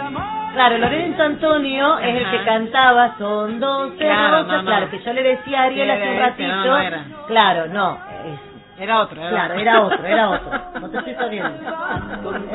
Claro, Lorenzo Antonio es el que cantaba, son 12 Claro, rosas, no. claro, que yo le decía a Ariel hace un ratito, no era. claro, no, Era otro. claro, era otro, no te estoy sabiendo.